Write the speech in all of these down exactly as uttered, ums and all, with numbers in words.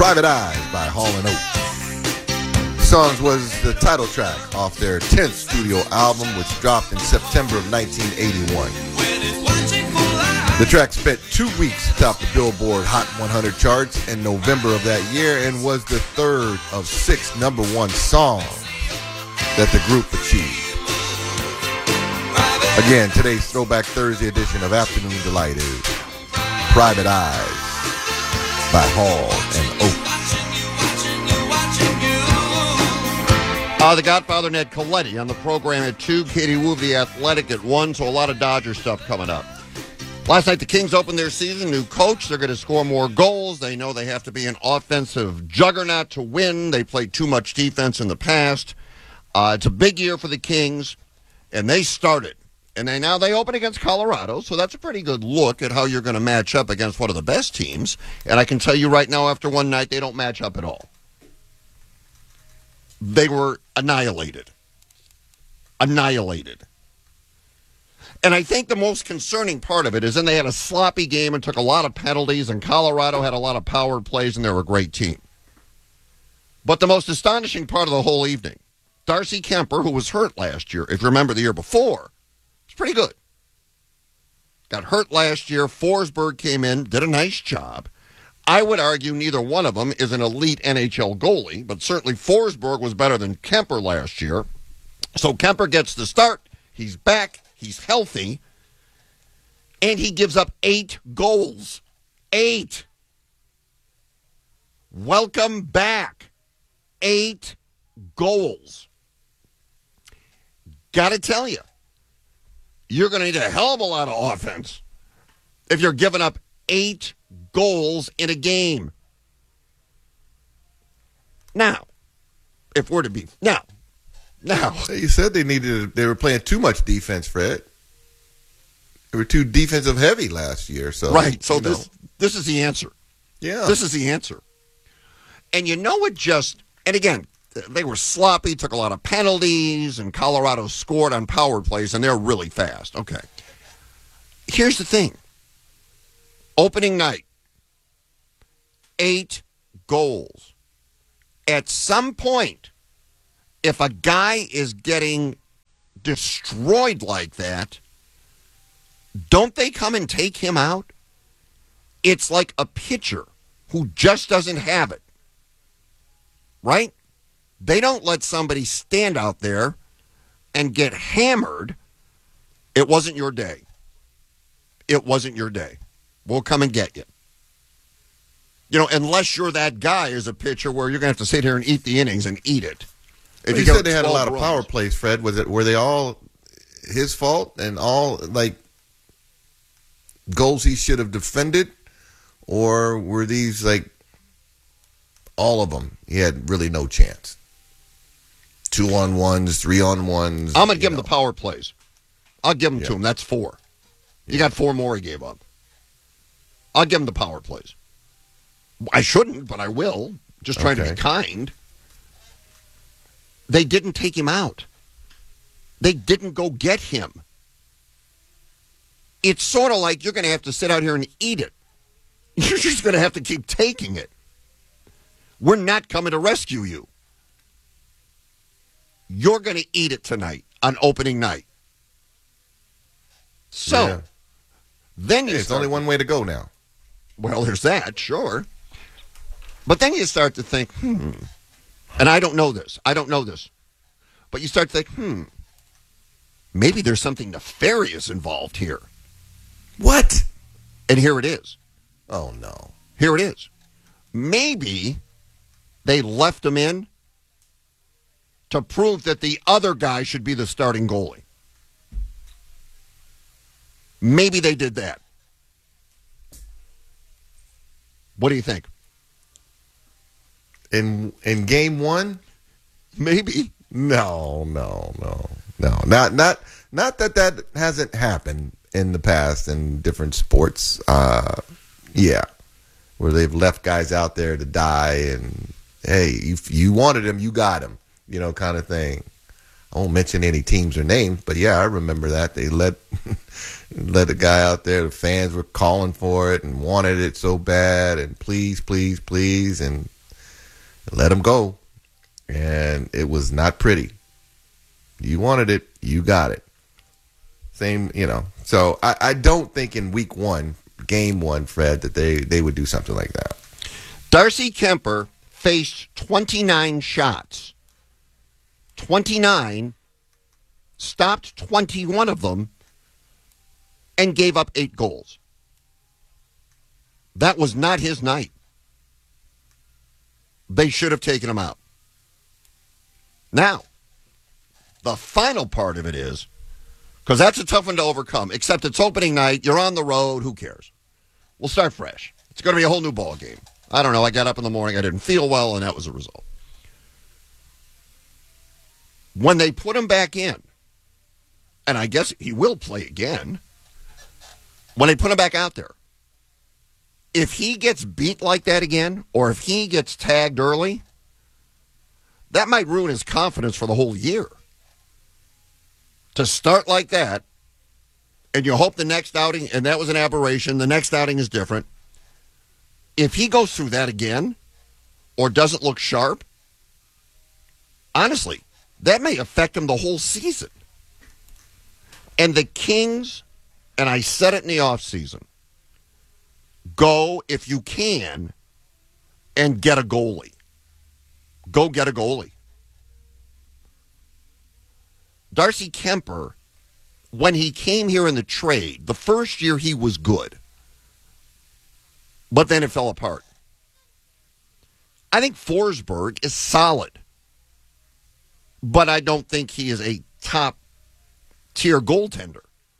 Private Eyes by Hall and Oates. The song was the title track off their tenth studio album, which dropped in September of nineteen eighty-one. The track spent two weeks atop the Billboard Hot one hundred charts in November of that year and was the third of six number one songs that the group achieved. Again, today's Throwback Thursday edition of Afternoon Delight is Private Eyes by Hall and Oates. Uh, the Godfather Ned Coletti on the program at two, Katie Woo of The Athletic at one, so a lot of Dodger stuff coming up. Last night the Kings opened their season, new coach, they're going to score more goals. They know they have to be an offensive juggernaut to win. They played too much defense in the past. Uh, it's a big year for the Kings, and they started. And they, now they open against Colorado, so that's a pretty good look at how you're going to match up against one of the best teams. And I can tell you right now, after one night, they don't match up at all. They were annihilated. Annihilated. And I think the most concerning part of it is then they had a sloppy game and took a lot of penalties, and Colorado had a lot of power plays, and they were a great team. But the most astonishing part of the whole evening, Darcy Kemper, who was hurt last year, if you remember the year before, pretty good. Got hurt last year. Forsberg came in, did a nice job. I would argue neither one of them is an elite N H L goalie, but certainly Forsberg was better than Kemper last year. So Kemper gets the start. He's back. He's healthy. And he gives up eight goals. Eight. Welcome back. Eight goals. Gotta tell you, you're going to need a hell of a lot of offense if you're giving up eight goals in a game. Now, if we're to be... Now, now... You said they needed... They were playing too much defense, Fred. They were too defensive heavy last year. So Right, so this know. this is the answer. Yeah. This is the answer. And you know what just... And again... They were sloppy, took a lot of penalties, and Colorado scored on power plays, and they're really fast. Okay. Here's the thing. Opening night, eight goals. At some point, if a guy is getting destroyed like that, don't they come and take him out? It's like a pitcher who just doesn't have it. Right? They don't let somebody stand out there and get hammered. It wasn't your day. It wasn't your day. We'll come and get you. You know, unless you're that guy as a pitcher where you're going to have to sit here and eat the innings and eat it. If well, you, you said they had a lot runs. of power plays, Fred. Was it? Were they all his fault and all, like, goals he should have defended? Or were these, like, all of them? He had really no chance. Two on ones, three on ones. I'm going to give know. him the power plays. I'll give them yeah. to him. That's four. You got four more he gave up. I'll give him the power plays. I shouldn't, but I will. Just trying okay. to be kind. They didn't take him out. They didn't go get him. It's sort of like you're going to have to sit out here and eat it. You're just going to have to keep taking it. We're not coming to rescue you. You're going to eat it tonight on opening night. So, yeah. then you There's start, only one way to go now. Well, there's that, sure. But then you start to think, hmm, and I don't know this. I don't know this. But you start to think, hmm, maybe there's something nefarious involved here. What? And here it is. Oh, no. Here it is. Maybe they left him in to prove that the other guy should be the starting goalie. Maybe they did that. What do you think? In in game one? Maybe. No, no, no, no. Not not not that that hasn't happened in the past in different sports. Uh, yeah, where they've left guys out there to die, and hey, if you wanted him, you got him. You know, kind of thing. I won't mention any teams or names, but yeah, I remember that. They let let a guy out there, the fans were calling for it and wanted it so bad, and please, please, please, and let him go. And it was not pretty. You wanted it, you got it. Same, you know. So I, I don't think in week one, game one, Fred, that they, they would do something like that. Darcy Kemper faced twenty-nine shots. twenty-nine, stopped twenty-one of them, and gave up eight goals. That was not his night. They should have taken him out. Now, the final part of it is, because that's a tough one to overcome, except it's opening night, you're on the road, who cares? We'll start fresh. It's going to be a whole new ball game. I don't know, I got up in the morning, I didn't feel well, and that was the result. When they put him back in, and I guess he will play again, when they put him back out there, if he gets beat like that again, or if he gets tagged early, that might ruin his confidence for the whole year. To start like that, and you hope the next outing, and that was an aberration, the next outing is different. If he goes through that again, or doesn't look sharp, honestly, that may affect him the whole season. And the Kings, and I said it in the offseason, go, if you can, and get a goalie. Go get a goalie. Darcy Kemper, when he came here in the trade, the first year he was good. But then it fell apart. I think Forsberg is solid. But I don't think he is a top-tier goaltender.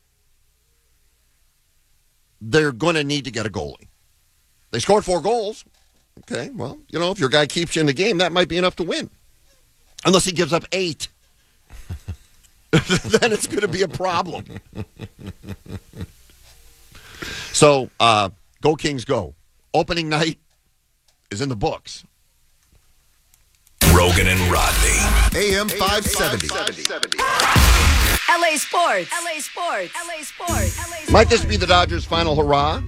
They're going to need to get a goalie. They scored four goals. Okay, well, you know, if your guy keeps you in the game, that might be enough to win. Unless he gives up eight. Then it's going to be a problem. So, uh, go Kings, go. Opening night is in the books. Rogan and Rodney. A M five seventy. L A Sports. L A Sports. L A Sports. L A Sports. Might this be the Dodgers' final hurrah?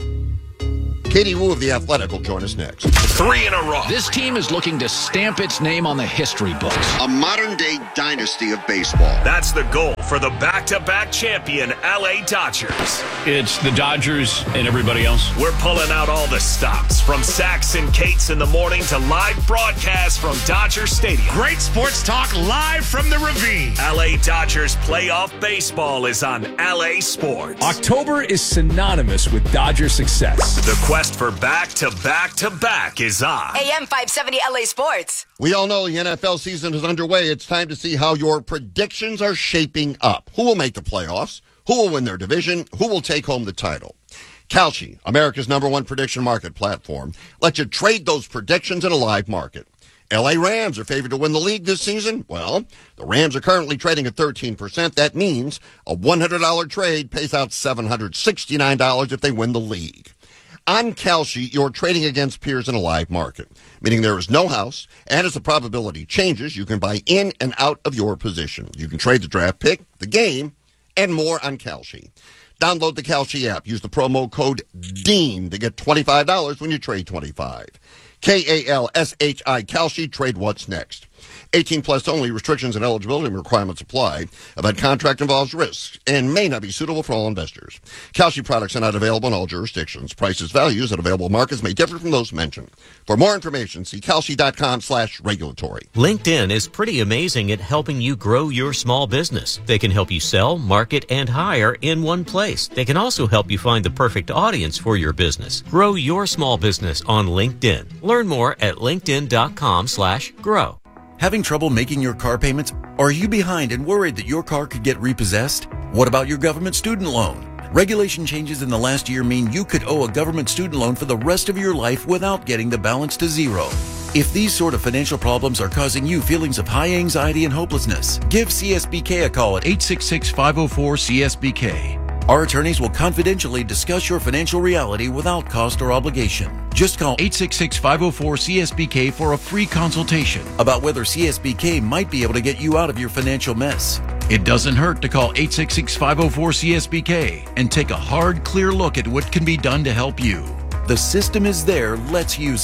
Katie Wu of The Athletic will join us next. Three in a row. This team is looking to stamp its name on the history books. A modern-day dynasty of baseball. That's the goal for the back-to-back champion L A Dodgers. It's the Dodgers and everybody else. We're pulling out all the stops, from Sax and Kate's in the morning to live broadcasts from Dodger Stadium. Great sports talk live from the Ravine. L A Dodgers playoff baseball is on L A Sports. October is synonymous with Dodger success. The quest for back-to-back-to-back is on. A M five seventy L A Sports. We all know the N F L season is underway. It's time to see how your predictions are shaping up. Who will make the playoffs? Who will win their division? Who will take home the title? Kalshi, America's number one prediction market platform, lets you trade those predictions in a live market. L A Rams are favored to win the league this season. Well, the Rams are currently trading at thirteen percent. That means a one hundred dollars trade pays out seven hundred sixty-nine dollars if they win the league. On Kalshi, you're trading against peers in a live market, meaning there is no house, and as the probability changes, you can buy in and out of your position. You can trade the draft pick, the game, and more on Kalshi. Download the Kalshi app. Use the promo code DEAN to get twenty-five dollars when you trade twenty-five dollars. K A L S H I, Kalshi, trade what's next. eighteen plus only. Restrictions and eligibility requirements apply. Event contract involves risks and may not be suitable for all investors. Kalshi products are not available in all jurisdictions. Prices, values, and available markets may differ from those mentioned. For more information, see Kalshi.com slash regulatory. LinkedIn is pretty amazing at helping you grow your small business. They can help you sell, market, and hire in one place. They can also help you find the perfect audience for your business. Grow your small business on LinkedIn. Learn more at linkedin.com slash grow. Having trouble making your car payments? Or are you behind and worried that your car could get repossessed? What about your government student loan? Regulation changes in the last year mean you could owe a government student loan for the rest of your life without getting the balance to zero. If these sort of financial problems are causing you feelings of high anxiety and hopelessness, give C S B K a call at eight six six, five oh four, C S B K. Our attorneys will confidentially discuss your financial reality without cost or obligation. Just call eight six six, five oh four, C S B K for a free consultation about whether C S B K might be able to get you out of your financial mess. It doesn't hurt to call eight six six, five oh four, C S B K and take a hard, clear look at what can be done to help you. The system is there. Let's use it.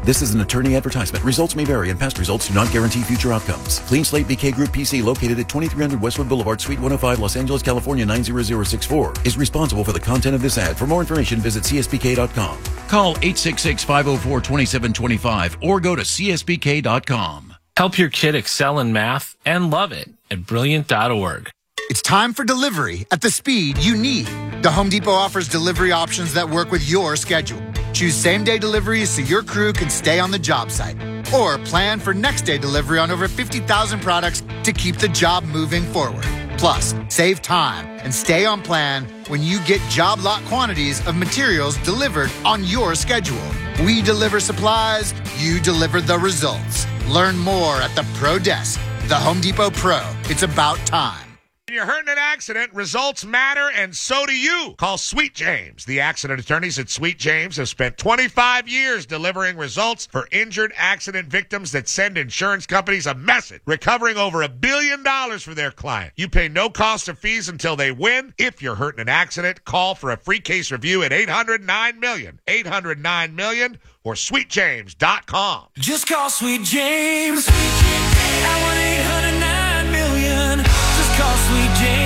This is an attorney advertisement. Results may vary and past results do not guarantee future outcomes. Clean Slate B K Group P C, located at twenty-three hundred Westwood Boulevard, Suite one oh five, Los Angeles, California nine zero zero six four, is responsible for the content of this ad. For more information, visit C S B K dot com. Call eight six six, five oh four, two seven two five or go to C S B K dot com. Help your kid excel in math and love it at brilliant dot org. It's time for delivery at the speed you need. The Home Depot offers delivery options that work with your schedule. Choose same-day deliveries so your crew can stay on the job site. Or plan for next-day delivery on over fifty thousand products to keep the job moving forward. Plus, save time and stay on plan when you get job lot quantities of materials delivered on your schedule. We deliver supplies, you deliver the results. Learn more at the Pro Desk. The Home Depot Pro. It's about time. When you're hurt in an accident, results matter, and so do you. Call Sweet James. The accident attorneys at Sweet James have spent twenty-five years delivering results for injured accident victims that send insurance companies a message, recovering over a billion dollars for their client. You pay no cost or fees until they win. If you're hurt in an accident, call for a free case review at eight hundred nine million, eight hundred nine million, or sweet james dot com. Just call Sweet James at one eight hundred nine million. Just call Sweet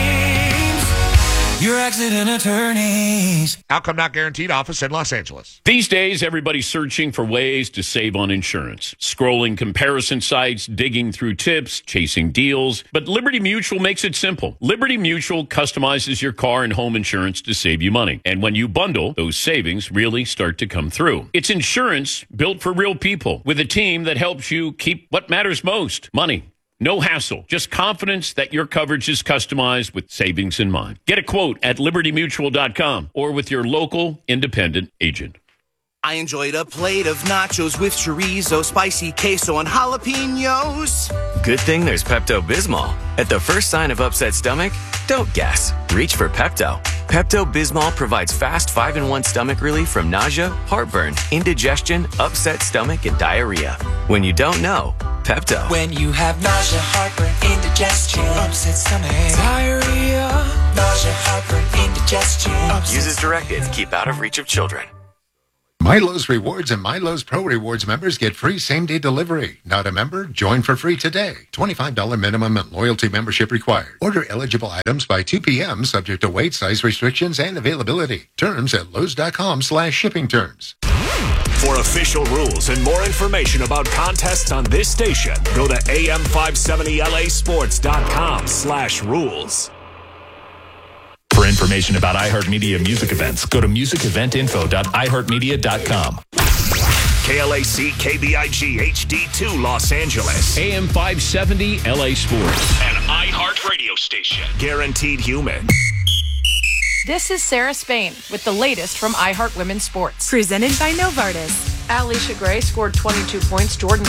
James, your accident attorneys. Outcome not guaranteed. Office in Los Angeles. These days, everybody's searching for ways to save on insurance. Scrolling comparison sites, digging through tips, chasing deals. But Liberty Mutual makes it simple. Liberty Mutual customizes your car and home insurance to save you money. And when you bundle, those savings really start to come through. It's insurance built for real people with a team that helps you keep what matters most, money. No hassle, just confidence that your coverage is customized with savings in mind. Get a quote at liberty mutual dot com or with your local independent agent. I enjoyed a plate of nachos with chorizo, spicy queso, and jalapenos. Good thing there's Pepto-Bismol. At the first sign of upset stomach, don't guess. Reach for Pepto. Pepto-Bismol provides fast five in one stomach relief from nausea, heartburn, indigestion, upset stomach, and diarrhea. When you don't know, Pepto. When you have nausea, heartburn, indigestion, upset stomach, diarrhea, nausea, heartburn, indigestion. Use as directed. Keep out of reach of children. Milo's Rewards and Milo's Pro Rewards members get free same-day delivery. Not a member? Join for free today. twenty-five dollars minimum and loyalty membership required. Order eligible items by two p.m. subject to weight, size restrictions, and availability. Terms at Lowe's.com slash shipping terms. For official rules and more information about contests on this station, go to A M five seventy L A sports dot com slash rules. For information about iHeartMedia music events, go to music event info dot i heart media dot com. K L A C K B I G H D two Los Angeles. A M five seventy L A Sports. An iHeart radio station. Guaranteed human. This is Sarah Spain with the latest from iHeart Women's Sports. Presented by Novartis. Alicia Gray scored twenty-two points. Jordan